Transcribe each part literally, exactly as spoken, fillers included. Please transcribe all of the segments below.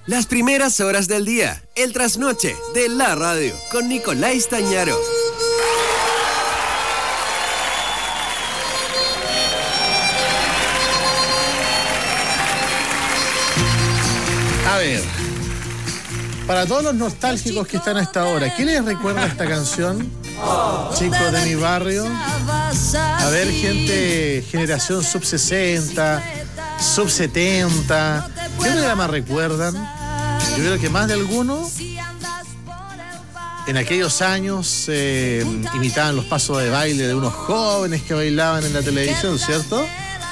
Las primeras horas del día, el trasnoche de la radio, con Nicolás Tañaro. A ver, para todos los nostálgicos que están a esta hora, ¿qué les recuerda esta canción? Chicos de mi barrio. A ver, gente, generación sub sesenta, sub setenta, ¿qué programa recuerdan? Yo creo que más de alguno en aquellos años eh, imitaban los pasos de baile de unos jóvenes que bailaban en la televisión, ¿cierto?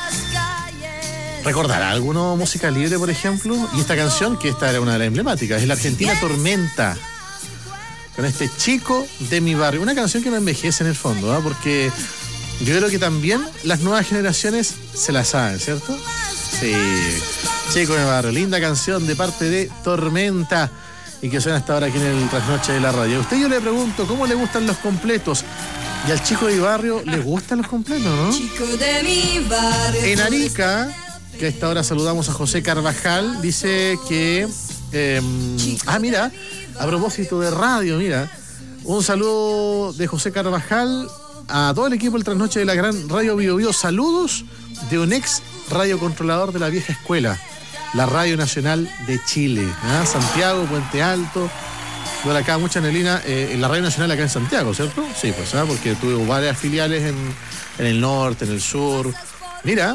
¿Recordará alguno Música Libre, por ejemplo? Y esta canción, que esta era una de las emblemáticas, es la Argentina Tormenta, con este Chico de mi barrio. Una canción que no envejece en el fondo, ¿eh? Porque yo creo que también las nuevas generaciones se la saben, ¿cierto? Sí, Chico de mi barrio, linda canción de parte de Tormenta, y que suena hasta ahora aquí en el Trasnoche de la Radio. A usted yo le pregunto, ¿cómo le gustan los completos? Y al Chico de mi barrio le gustan los completos, ¿no? Chico de mi barrio. En Arica, que a esta hora saludamos a José Carvajal, dice que... Eh, ah, mira, a propósito de radio, mira, un saludo de José Carvajal a todo el equipo del Trasnoche de la Gran Radio Bio Bio. Saludos de un ex radiocontrolador de la vieja escuela, la Radio Nacional de Chile, ¿eh? Santiago, Puente Alto. Por acá, mucha Nelina, eh, en la Radio Nacional acá en Santiago, ¿cierto? Sí, pues, ¿eh? Porque tuve varias filiales en, en el norte, en el sur. Mira,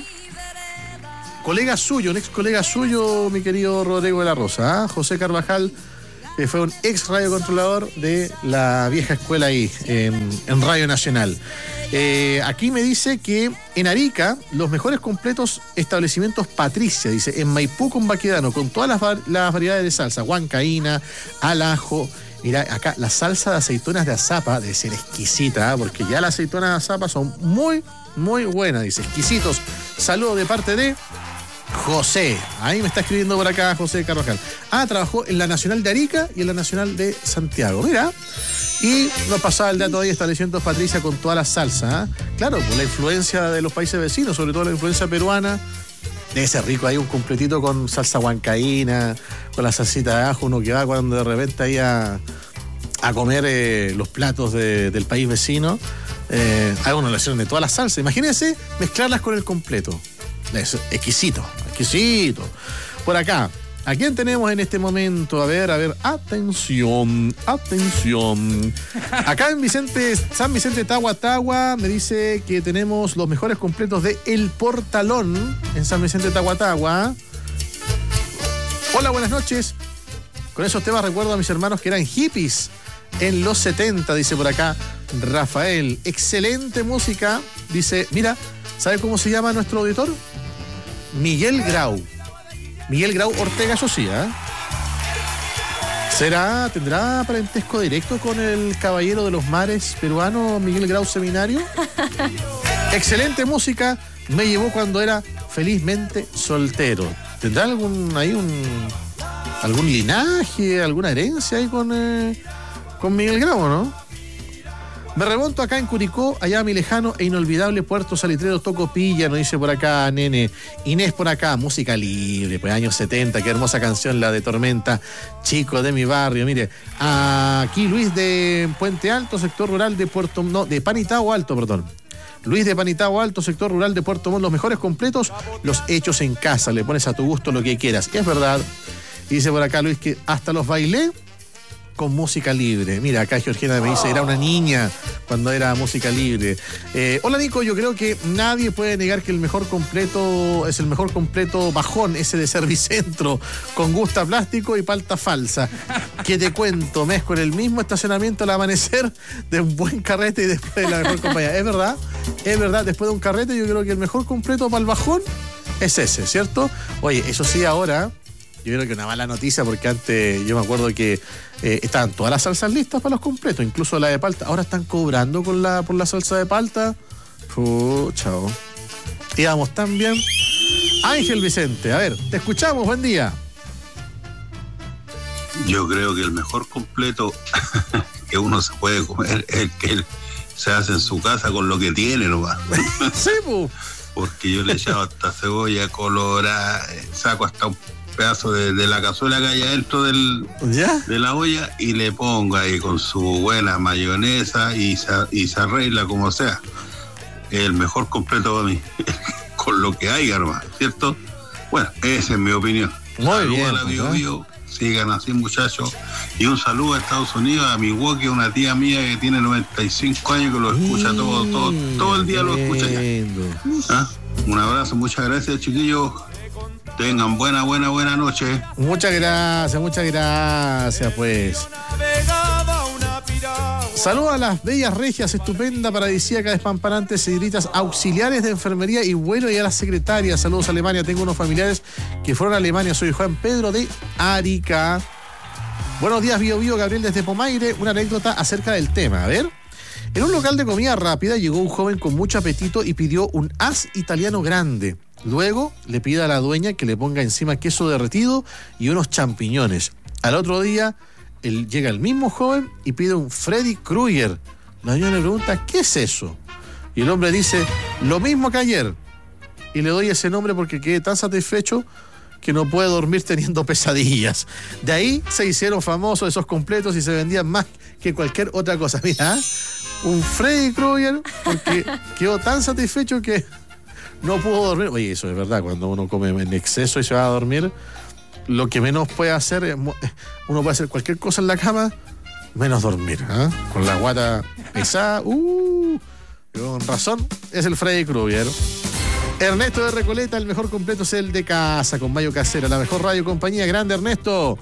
colega suyo, un ex colega suyo, mi querido Rodrigo de la Rosa, ¿eh? José Carvajal, que fue un ex radiocontrolador de la vieja escuela ahí, en, en Radio Nacional. Eh, aquí me dice que en Arica, los mejores completos establecimientos Patricia, dice, en Maipú con Baquedano, con todas las, var- las variedades de salsa, huancaína, al ajo. Mira, acá la salsa de aceitunas de azapa debe ser exquisita, ¿eh? Porque ya las aceitunas de azapa son muy, muy buenas, dice, exquisitos. Saludos de parte de José, ahí me está escribiendo por acá José Carvajal. Ah, trabajó en la Nacional de Arica y en la Nacional de Santiago, mira. Y nos pasaba el dato ahí, establecimientos Patricia con toda la salsa, ¿eh? Claro, por la influencia de los países vecinos, sobre todo la influencia peruana. Debe ser rico ahí un completito con salsa huancaína, con la salsita de ajo, uno que va cuando de repente ahí a, a comer eh, los platos de, del país vecino. Eh, hay una relación de todas las salsas. Imagínense mezclarlas con el completo. Es exquisito, exquisito. Por acá, ¿a quién tenemos en este momento? A ver, a ver, atención, atención. Acá en Vicente, San Vicente Tagua Tagua, me dice que tenemos los mejores completos de El Portalón en San Vicente Tagua Tagua. Hola, buenas noches. Con esos temas recuerdo a mis hermanos que eran hippies en los setenta, dice por acá Rafael. Excelente música, dice, mira, ¿sabe cómo se llama nuestro auditor? Miguel Grau. Miguel Grau Ortega, eso sí, ¿eh? ¿Será, tendrá parentesco directo con el caballero de los mares peruano Miguel Grau Seminario? Excelente música, me llevó cuando era felizmente soltero. ¿Tendrá algún ahí un algún linaje, alguna herencia ahí con, eh, con Miguel Grau, no? Me remonto acá en Curicó, allá a mi lejano e inolvidable Puerto Salitrero Tocopilla, nos dice por acá Nene. Inés por acá, música libre, pues años setenta, qué hermosa canción la de Tormenta, Chico de mi barrio. Mire, aquí Luis de Puente Alto, sector rural de Puerto, no, de Panitao Alto, perdón. Luis de Panitao Alto, sector rural de Puerto Montt, los mejores completos, los hechos en casa, le pones a tu gusto lo que quieras. Es verdad. Y dice por acá Luis que hasta los bailé con música libre. Mira, acá Georgina me dice, era una niña cuando era música libre. Eh, hola Nico, yo creo que nadie puede negar que el mejor completo es el mejor completo bajón, ese de Servicentro, con gusta plástico y palta falsa. Que te cuento, mezco en el mismo estacionamiento al amanecer de un buen carrete y después de la mejor compañía. Es verdad, es verdad, después de un carrete yo creo que el mejor completo para el bajón es ese, ¿cierto? Oye, eso sí, ahora yo creo que una mala noticia, porque antes yo me acuerdo que eh, estaban todas las salsas listas para los completos, incluso la de palta. Ahora están cobrando con la, por la salsa de palta. Pucha. Íbamos tan bien. Ángel Vicente, a ver, te escuchamos, buen día. Yo creo que el mejor completo que uno se puede comer es el que se hace en su casa con lo que tiene nomás. Sí, pues. Porque yo le echaba hasta cebolla colorada, saco hasta un pedazo de, de la cazuela que hay adentro del, ¿Ya? de la olla y le pongo ahí con su buena mayonesa y se, y se arregla como sea. El mejor completo para mí, con lo que hay, hermano, ¿cierto? Bueno, esa es mi opinión. Muy Saludos bien, a la Bio Bio, sigan así, muchachos. Y un saludo a Estados Unidos, a Milwaukee, una tía mía que tiene noventa y cinco años, que lo escucha todo, todo, todo el día lo escucha ya. ¿Ah? Un abrazo, muchas gracias, chiquillos. Tengan buena, buena, buena noche. Muchas gracias, muchas gracias, pues. Saludos a las bellas regias, estupenda, paradisíaca, despampanantes, seguiditas, auxiliares de enfermería y bueno, y a las secretarias. Saludos a Alemania, tengo unos familiares que fueron a Alemania. Soy Juan Pedro de Arica. Buenos días, Bio Bio, Gabriel desde Pomaire. Una anécdota acerca del tema, a ver. En un local de comida rápida llegó un joven con mucho apetito y pidió un as italiano grande. Luego le pide a la dueña que le ponga encima queso derretido y unos champiñones. Al otro día él, llega el mismo joven y pide un Freddy Krueger. La dueña le pregunta, ¿qué es eso? Y el hombre dice, lo mismo que ayer. Y le doy ese nombre porque quedé tan satisfecho que no puede dormir teniendo pesadillas. De ahí se hicieron famosos esos completos y se vendían más que cualquier otra cosa. Mira, un Freddy Krueger porque quedó tan satisfecho que no pudo dormir. Oye, eso es verdad, cuando uno come en exceso y se va a dormir, lo que menos puede hacer es, uno puede hacer cualquier cosa en la cama, menos dormir, ¿eh? Con la guata pesada, uh, con razón, es el Freddy Krueger. Ernesto de Recoleta, el mejor completo es el de casa, con mayo casera, la mejor radio compañía. Grande, Ernesto.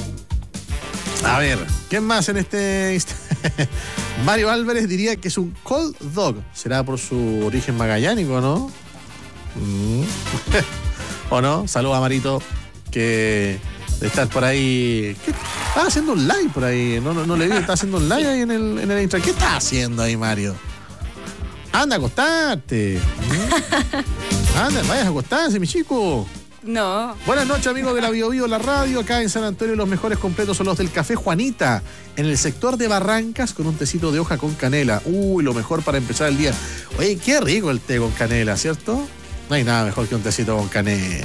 A ver, ¿quién más en este instante? Mario Álvarez diría que es un cold dog. ¿Será por su origen magallánico, no? Mm. ¿O no? Saludos a Marito, que de estar por ahí. ¿Qué? Estaba haciendo un live por ahí. No, no, no le vi, está haciendo un live ahí en el, en el Insta. ¿Qué está haciendo ahí, Mario? Anda a acostarte. ¿Mm? Anda, vayas a acostarse, mi chico. No. Buenas noches, amigos de la Bio Bio, la radio. Acá en San Antonio los mejores completos son los del Café Juanita, en el sector de Barrancas, con un tecito de hoja con canela. Uy, lo mejor para empezar el día. Oye, qué rico el té con canela, ¿cierto? No hay nada mejor que un tecito con canela.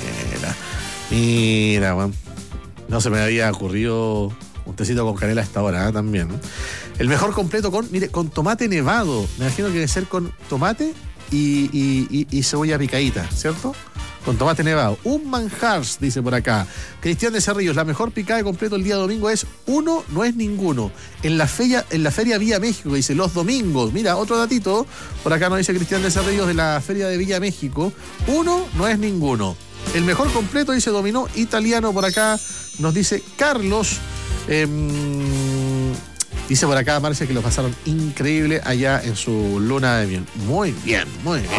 Mira, man. No se me había ocurrido un tecito con canela a esta hora, ¿eh? También, ¿no? El mejor completo con, mire, con tomate nevado. Me imagino que debe ser con tomate y, y, y, y cebolla picadita, ¿cierto? Con tomate nevado. Un manjar, dice por acá. Cristian de Cerrillos, la mejor picada de completo el día domingo es uno, no es ninguno. En la feria, en la feria Villa México, dice, los domingos. Mira, otro datito. Por acá nos dice Cristian de Cerrillos de la feria de Villa México. Uno, no es ninguno. El mejor completo, dice, dominó italiano. Por acá nos dice Carlos. Eh, dice por acá, Marcia, que lo pasaron increíble allá en su luna de miel. Muy bien, muy bien.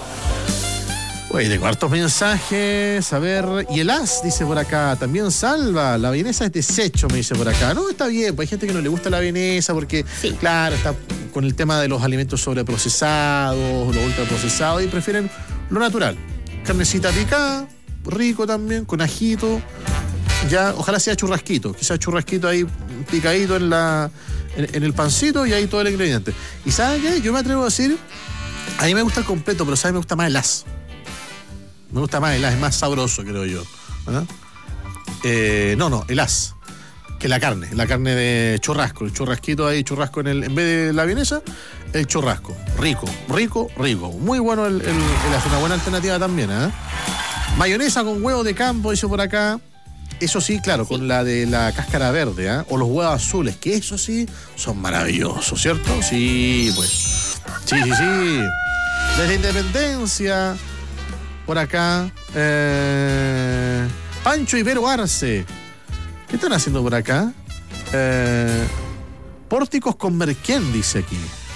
Oye, de cuartos mensajes, a ver, y el as, dice por acá, también salva, la vienesa es desecho, me dice por acá. No, está bien, pues hay gente que no le gusta la vienesa porque, sí, claro, está con el tema de los alimentos sobreprocesados, los ultraprocesados, y prefieren lo natural. Carnecita picada, rico también, con ajito, ya, ojalá sea churrasquito, quizás churrasquito ahí picadito en, la, en, en el pancito y ahí todo el ingrediente. ¿Y saben qué? Yo me atrevo a decir, a mí me gusta el completo, pero ¿sabes? Me gusta más el as. Me gusta más el as, es más sabroso, creo yo. ¿Ah? Eh, no, no, el as. Que la carne, la carne de churrasco. El churrasquito ahí, churrasco en el, en vez de la vienesa, el churrasco. Rico, rico, rico. Muy bueno el, el, el as, una buena alternativa también, ¿eh? Mayonesa con huevo de campo, dice por acá. Eso sí, claro, con la de la cáscara verde, ¿eh? O los huevos azules, que eso sí son maravillosos, ¿cierto? Sí, pues. Sí, sí, sí. Desde Independencia. Por acá, eh, Pancho Ibero Arce. ¿Qué están haciendo por acá? Eh, Pórticos con merquén, dice aquí.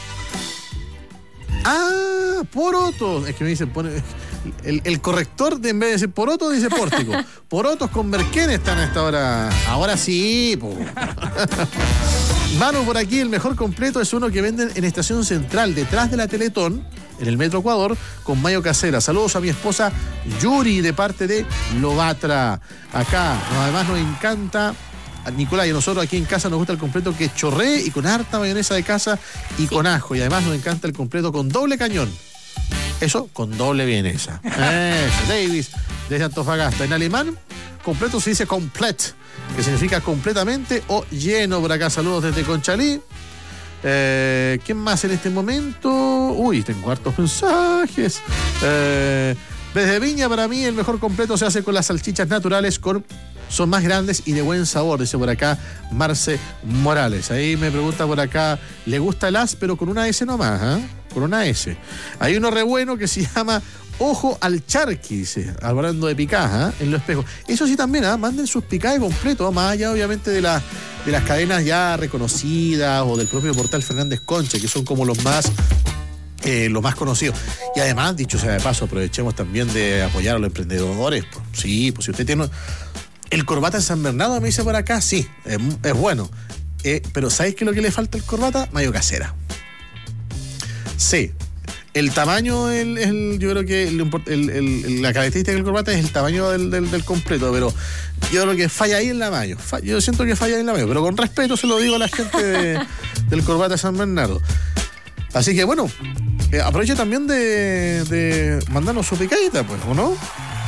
Ah, porotos. Es que me dicen, pone, el, el corrector, de, en vez de decir poroto, dice pórtico. Porotos con merquén están a esta hora. Ahora sí, po. Manu, por aquí, el mejor completo es uno que venden en Estación Central, detrás de la Teletón, en el Metro Ecuador, con mayo casera. Saludos a mi esposa Yuri, de parte de Lobatra. Acá, además nos encanta, Nicolás, y a nosotros aquí en casa nos gusta el completo que chorree y con harta mayonesa de casa y sí, con ajo. Y además nos encanta el completo con doble cañón. Eso, con doble vienesa. Eso, Davis, desde Antofagasta. En alemán, completo se dice complete, que significa completamente o lleno. Por acá, saludos desde Conchalí. Eh, ¿Quién más en este momento? Uy, tengo hartos mensajes. Eh, desde Viña, para mí, el mejor completo se hace con las salchichas naturales, con son más grandes y de buen sabor, dice por acá Marce Morales. Ahí me pregunta por acá, ¿le gusta el as, pero con una S nomás? ¿eh? Con una S. Hay uno re bueno que se llama Ojo al Charqui, dice, hablando de picadas, ¿eh? En Los Espejos. Eso sí también, ¿eh? Manden sus picadas completos, más allá obviamente de, la, de las cadenas ya reconocidas o del propio portal Fernández Concha, que son como los más... Eh, lo más conocido. Y además, dicho sea de paso, aprovechemos también de apoyar a los emprendedores. Pues, sí, pues si usted tiene... El corbata en San Bernardo, me dice por acá, sí, es, es bueno. Eh, pero ¿sabes qué es lo que le falta al corbata? Mayo casera. Sí. El tamaño, el, el, yo creo que el, el, el, la característica del corbata es el tamaño del, del, del completo, pero yo creo que falla ahí en la mayo. Yo siento que falla ahí en la mayo, pero con respeto se lo digo a la gente de, del corbata de San Bernardo. Así que bueno, eh, aproveche también de, de mandarnos su picadita, pues, ¿o no?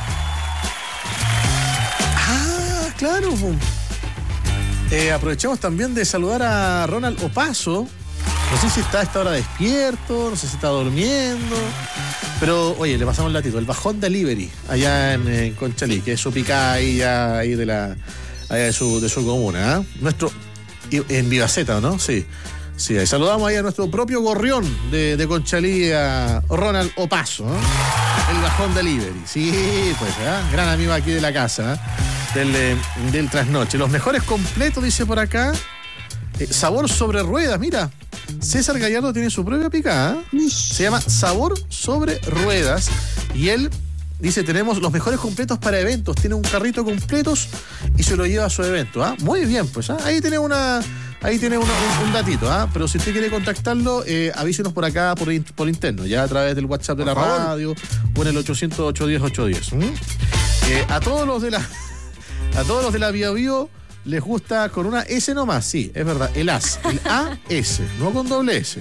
Ah, claro. Eh, aprovechemos también de saludar a Ronald Opaso. No sé si está a esta hora despierto, no sé si está durmiendo. Pero, oye, le pasamos el datito. El Bajón Delivery, allá en, en Conchalí, que es su picada ahí, ya, ahí de la allá de su, de su comuna. ¿eh? Nuestro, en Vivaceta, ¿no? Sí. Sí, ahí saludamos ahí a nuestro propio gorrión de, de Conchalí, a Ronald Opaso, ¿eh? El Bajón Delivery. Sí, pues, ¿eh? Gran amigo aquí de la casa, ¿eh? del, eh, del trasnoche. Los mejores completos, dice por acá. Eh, sabor sobre ruedas, mira. César Gallardo tiene su propia picada. ¿eh? Se llama Sabor sobre Ruedas. Y él dice, tenemos los mejores completos para eventos. Tiene un carrito de completos y se lo lleva a su evento. ¿eh? Muy bien, pues. ¿eh? Ahí tiene una... Ahí tiene una, un, un datito, ¿ah? ¿eh? Pero si usted quiere contactarlo, eh, avísenos por acá, por, por interno, ya a través del WhatsApp de la radio o en el ochocientos, ochocientos diez, ochocientos diez. ¿Mm? Eh, a todos los de la a todos los de la Bio Bio les gusta con una S nomás, sí, es verdad, el as, el A S, no con doble S.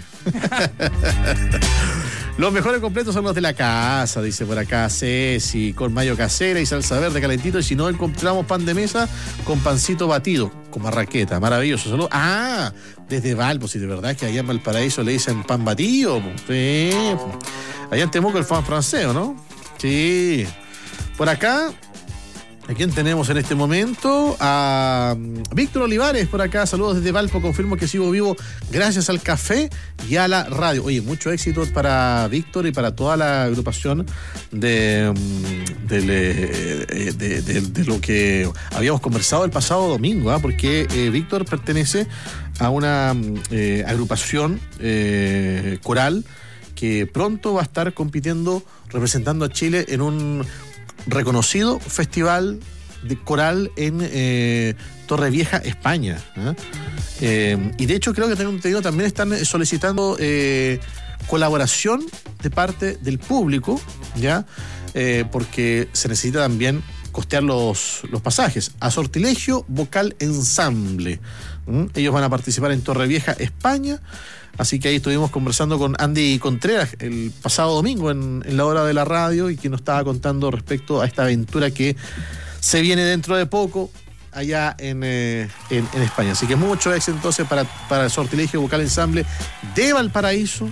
Los mejores completos son los de la casa, dice por acá Ceci, con mayo casera y salsa verde calentito. Y si no, encontramos pan de mesa con pancito batido, con marraqueta. Maravilloso. Solo, ah, desde Valpo, si de verdad es que allá en Valparaíso le dicen pan batido. Sí. Allá en Temuco el pan francés, ¿no? Sí. Por acá, ¿a quién tenemos en este momento? A Víctor Olivares por acá, saludos desde Valpo, confirmo que sigo vivo gracias al café y a la radio. Oye, mucho éxito para Víctor y para toda la agrupación de, de, de, de, de, de lo que habíamos conversado el pasado domingo, ¿eh? porque eh, Víctor pertenece a una eh, agrupación eh, coral que pronto va a estar compitiendo, representando a Chile en un reconocido festival de coral en eh, Torrevieja, España. ¿eh? Eh, y de hecho creo que tengo entendido también están solicitando eh, colaboración de parte del público, ya eh, porque se necesita también costear los, los pasajes. A Sortilegio Vocal Ensamble. ¿Mm? Ellos van a participar en Torrevieja, España. Así que ahí estuvimos conversando con Andy Contreras el pasado domingo en, en la hora de la radio y quien nos estaba contando respecto a esta aventura que se viene dentro de poco allá en, eh, en, en España. Así que mucho éxito entonces para, para el Sortilegio Vocal Ensamble de Valparaíso,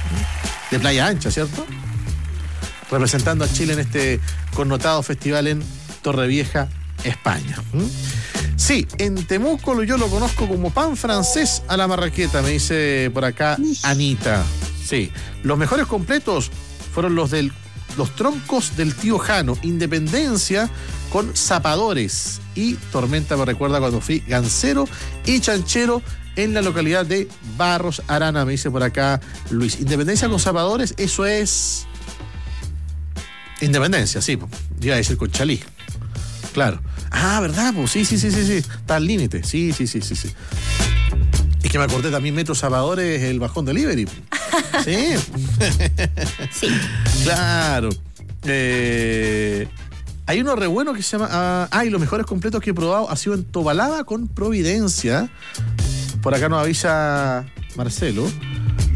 de Playa Ancha, ¿cierto? Representando a Chile en este connotado festival en Torrevieja, España. ¿Mm? Sí, en Temuco yo lo conozco como pan francés a la marraqueta, me dice por acá Anita. Sí, los mejores completos fueron los del los troncos del tío Jano, Independencia con zapadores y Tormenta me recuerda cuando fui gansero y chanchero en la localidad de Barros Arana, me dice por acá Luis. Independencia con zapadores, eso es Independencia, sí, iba a decir Conchalí. Claro. Ah, ¿verdad? Pues sí, sí, sí, sí, sí. Está al límite. Sí, sí, sí, sí, sí. Es que me acordé también Metro Salvadores, el Bajón Delivery. Sí. Sí. Claro. Eh, hay uno re bueno que se llama... Ah, ah, y los mejores completos que he probado ha sido en Tobalaba con Providencia. Por acá nos avisa Marcelo.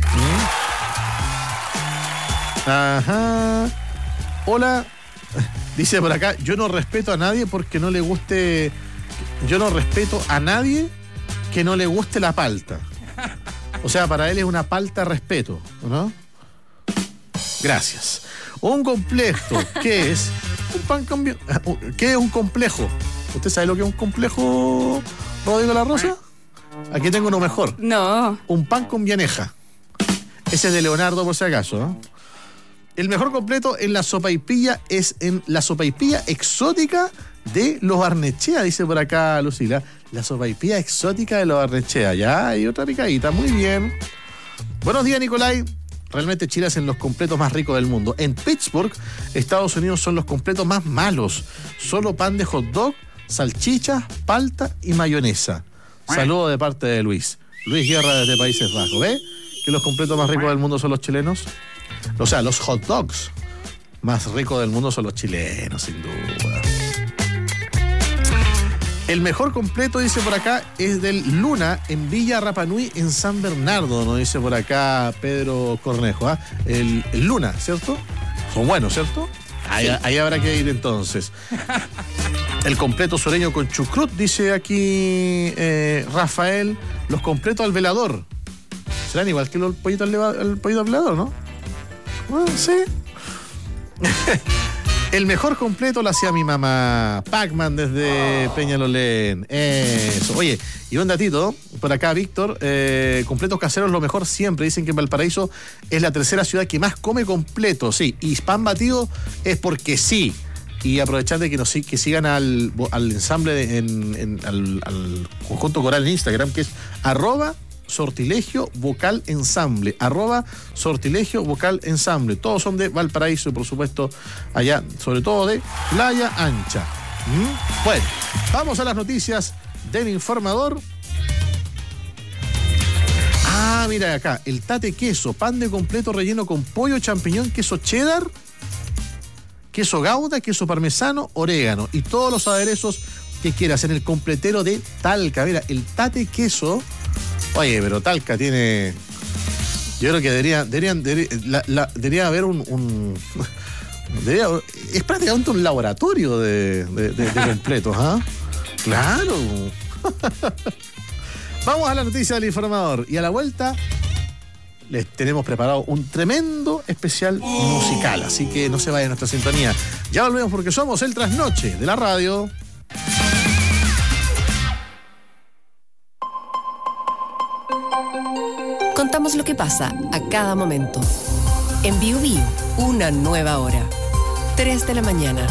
¿Mm? Ajá. Hola. Dice por acá, yo no respeto a nadie porque no le guste... Yo no respeto a nadie que no le guste la palta. O sea, para él es una palta respeto, ¿no? Gracias. Un complejo, ¿qué es? Un pan con... ¿Qué es un complejo? ¿Usted sabe lo que es un complejo, Rodrigo La Rosa? Aquí tengo uno mejor. No. Un pan con vianeja. Ese es de Leonardo, por si acaso, ¿no? El mejor completo en la sopaipilla es en la sopaipilla exótica de los Barnechea, dice por acá Lucila. La sopaipilla exótica de los Barnechea. Ya hay otra picadita, muy bien. Buenos días, Nicolai. Realmente Chile hacen los completos más ricos del mundo. En Pittsburgh, Estados Unidos, son los completos más malos. Solo pan de hot dog, salchichas, palta y mayonesa. Saludo de parte de Luis. Luis Guerra desde Países Bajos. ¿Ve? Que los completos más ricos del mundo son los chilenos. O sea, los hot dogs más ricos del mundo son los chilenos, sin duda. El mejor completo, dice por acá, es del Luna en Villa Rapa Nui en San Bernardo, nos dice por acá Pedro Cornejo. ¿eh? El, el Luna, ¿cierto? Son buenos, ¿cierto? Ahí, sí. ahí habrá que ir entonces. El completo sureño con chucrut, dice aquí eh, Rafael. Los completos al velador. Serán igual que los pollitos al, al pollito al velador, ¿no? Bueno, sí. El mejor completo lo hacía mi mamá. Pac-Man desde Peñalolén. Eso. Oye, y un datito, por acá Víctor, eh, completos caseros lo mejor siempre. Dicen que en Valparaíso es la tercera ciudad que más come completo, sí. Y pan batido es porque sí. Y aprovechar de que nos que sigan al, al ensamble, de, en, en, al, al conjunto coral en Instagram, que es arroba Sortilegio Vocal Ensamble, arroba Sortilegio Vocal Ensamble. Todos son de Valparaíso y por supuesto allá, sobre todo de Playa Ancha. ¿Mm? Bueno, vamos a las noticias del informador. Ah, mira acá, el tate queso, pan de completo relleno con pollo, champiñón, queso cheddar, queso gouda, queso parmesano, orégano y todos los aderezos que quieras en el completero de Talca. Mira, el tate queso. Oye, pero Talca tiene... Yo creo que debería, deberían, debería, la, la, debería haber un... un debería, es prácticamente un laboratorio de, de, de, de completos, ¿ah? ¿eh? Claro. Vamos a la noticia del informador. Y a la vuelta les tenemos preparado un tremendo especial musical. Así que no se vaya a nuestra sintonía. Ya volvemos porque somos el trasnoche de la radio. Contamos lo que pasa a cada momento. En Bio Bio, una nueva hora. tres de la mañana.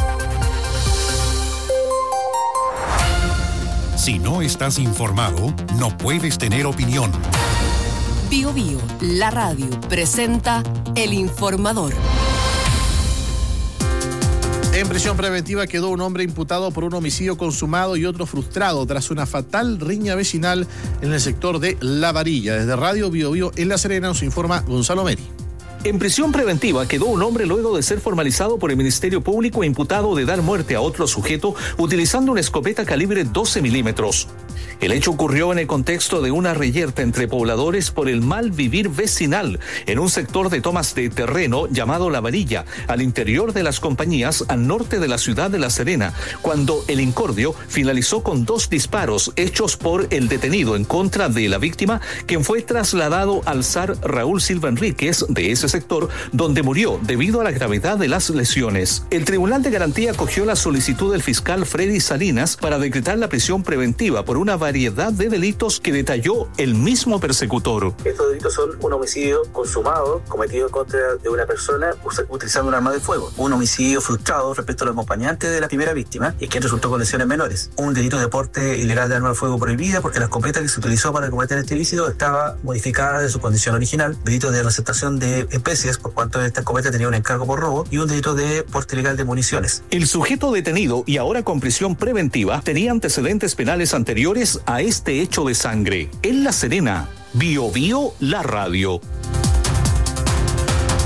Si no estás informado, no puedes tener opinión. Bio Bio, la radio, presenta El Informador. En prisión preventiva quedó un hombre imputado por un homicidio consumado y otro frustrado tras una fatal riña vecinal en el sector de La Varilla. Desde Radio Bio Bio en La Serena nos informa Gonzalo Meri. En prisión preventiva quedó un hombre luego de ser formalizado por el Ministerio Público e imputado de dar muerte a otro sujeto utilizando una escopeta calibre doce milímetros. El hecho ocurrió en el contexto de una reyerta entre pobladores por el mal vivir vecinal en un sector de tomas de terreno llamado La Varilla, al interior de las compañías al norte de la ciudad de La Serena, cuando el incordio finalizó con dos disparos hechos por el detenido en contra de la víctima, quien fue trasladado al S A R Raúl Silva Enríquez de ese sector, donde murió debido a la gravedad de las lesiones. El Tribunal de Garantía acogió la solicitud del fiscal Freddy Salinas para decretar la prisión preventiva por una variedad de delitos que detalló el mismo persecutor. Estos delitos son un homicidio consumado, cometido en contra de una persona utilizando un arma de fuego, un homicidio frustrado respecto al acompañante de la primera víctima y que resultó con lesiones menores, un delito de porte ilegal de arma de fuego prohibida porque la escopeta que se utilizó para cometer este ilícito estaba modificada de su condición original, delito de receptación de especies por cuanto esta escopeta tenía un encargo por robo y un delito de porte ilegal de municiones. El sujeto detenido y ahora con prisión preventiva tenía antecedentes penales anteriores a este hecho de sangre. En La Serena, Bio Bio, la radio. Un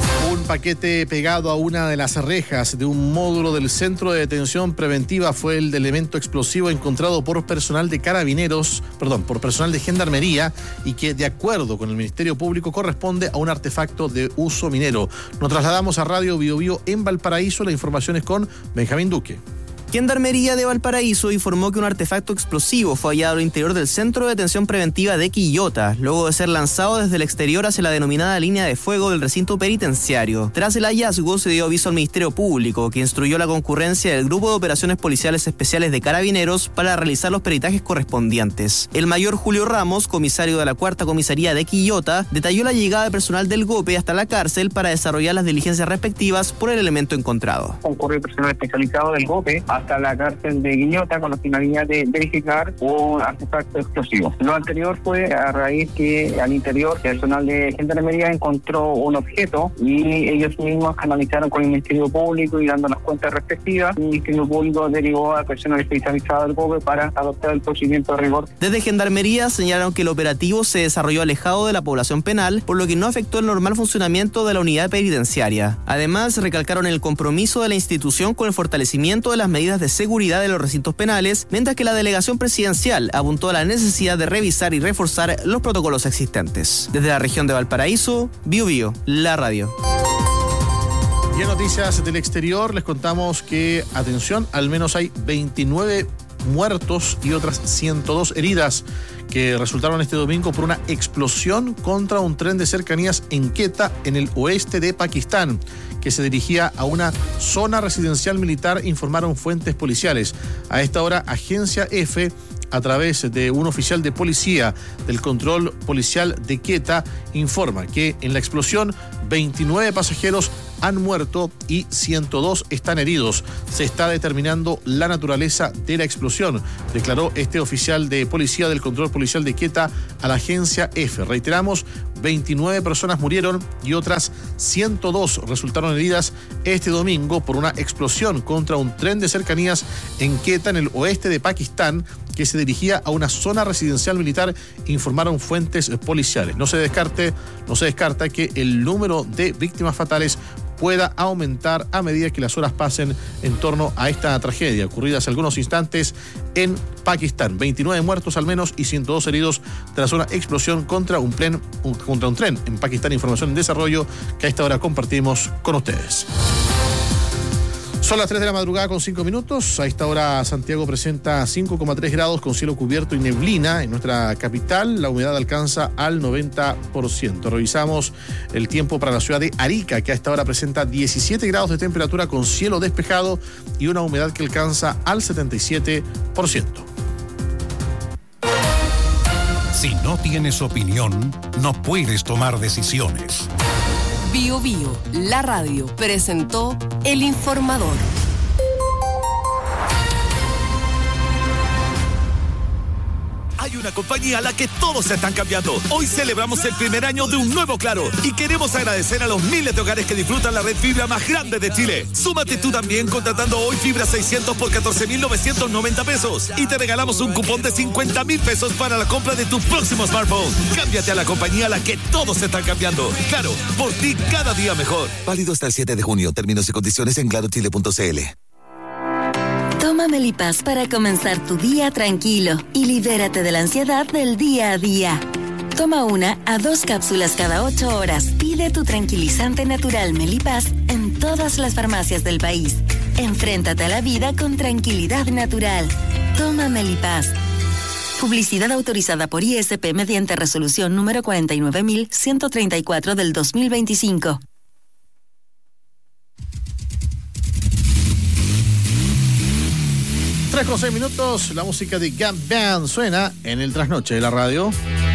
paquete pegado a una de las rejas de un módulo del Centro de Detención Preventiva fue el de elemento explosivo encontrado por personal de carabineros, perdón, por personal de gendarmería y que, de acuerdo con el Ministerio Público, corresponde a un artefacto de uso minero. Nos trasladamos a Radio Bio Bio en Valparaíso. La información es con Benjamín Duque. Gendarmería de Valparaíso informó que un artefacto explosivo fue hallado al interior del Centro de Detención Preventiva de Quillota, luego de ser lanzado desde el exterior hacia la denominada línea de fuego del recinto penitenciario. Tras el hallazgo, se dio aviso al Ministerio Público, que instruyó la concurrencia del Grupo de Operaciones Policiales Especiales de Carabineros para realizar los peritajes correspondientes. El mayor Julio Ramos, comisario de la Cuarta Comisaría de Quillota, detalló la llegada de personal del GOPE hasta la cárcel para desarrollar las diligencias respectivas por el elemento encontrado. Concurrió personal especializado del GOPE hasta la cárcel de Quillota con la finalidad de verificar un artefacto explosivo. Lo anterior fue a raíz que al interior el personal de gendarmería encontró un objeto y ellos mismos canalizaron con el Ministerio Público y dando las cuentas respectivas. El Ministerio Público derivó al personal especializado del GOPE para adoptar el procedimiento de rigor. Desde gendarmería señalaron que el operativo se desarrolló alejado de la población penal, por lo que no afectó el normal funcionamiento de la unidad penitenciaria. Además, recalcaron el compromiso de la institución con el fortalecimiento de las medidas de seguridad de los recintos penales, mientras que la delegación presidencial apuntó a la necesidad de revisar y reforzar los protocolos existentes. Desde la región de Valparaíso, Bio Bio, la radio. Y en noticias del exterior les contamos que, atención, al menos hay veintinueve muertos y otras ciento dos heridas que resultaron este domingo por una explosión contra un tren de cercanías en Quetta, en el oeste de Pakistán, que se dirigía a una zona residencial militar, informaron fuentes policiales. A esta hora, Agencia F, a través de un oficial de policía del control policial de Quetta, informa que en la explosión veintinueve pasajeros han muerto y ciento dos están heridos. Se está determinando la naturaleza de la explosión, declaró este oficial de policía del control policial de Quetta a la Agencia F. Reiteramos, veintinueve personas murieron y otras ciento dos resultaron heridas este domingo por una explosión contra un tren de cercanías en Quetta, en el oeste de Pakistán, que se dirigía a una zona residencial militar, informaron fuentes policiales. No se descarte, no se descarta que el número de víctimas fatales pueda aumentar a medida que las horas pasen en torno a esta tragedia ocurrida hace algunos instantes en Pakistán. veintinueve muertos al menos y ciento dos heridos tras una explosión contra un, plen, un, contra un tren en Pakistán. Información en desarrollo que a esta hora compartimos con ustedes. Son las tres de la madrugada con cinco minutos. A esta hora Santiago presenta cinco coma tres grados con cielo cubierto y neblina. En nuestra capital la humedad alcanza al noventa por ciento. Revisamos el tiempo para la ciudad de Arica, que a esta hora presenta diecisiete grados de temperatura con cielo despejado y una humedad que alcanza al setenta y siete por ciento. Si no tienes opinión, no puedes tomar decisiones. Bio Bio, la radio, presentó El Informador. Hay una compañía a la que todos se están cambiando. Hoy celebramos el primer año de un nuevo Claro y queremos agradecer a los miles de hogares que disfrutan la red fibra más grande de Chile. Súmate tú también contratando hoy fibra seiscientos por catorce mil novecientos noventa pesos y te regalamos un cupón de cincuenta mil pesos para la compra de tu próximo smartphone. Cámbiate a la compañía a la que todos se están cambiando. Claro, por ti cada día mejor. Válido hasta el siete de junio. Términos y condiciones en claro chile punto c l. Toma Melipaz para comenzar tu día tranquilo y libérate de la ansiedad del día a día. Toma una a dos cápsulas cada ocho horas. Pide tu tranquilizante natural Melipaz en todas las farmacias del país. Enfréntate a la vida con tranquilidad natural. Toma Melipaz. Publicidad autorizada por I S P mediante resolución número cuarenta y nueve mil ciento treinta y cuatro del dos mil veinticinco. tres con seis minutos, la música de Gap Band suena en el trasnoche de la radio.